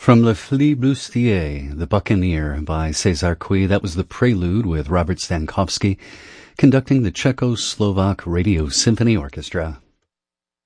From Le Flibustier, The Buccaneer by César Cui, that was the prelude with Robert Stankowski conducting the Czechoslovak Radio Symphony Orchestra.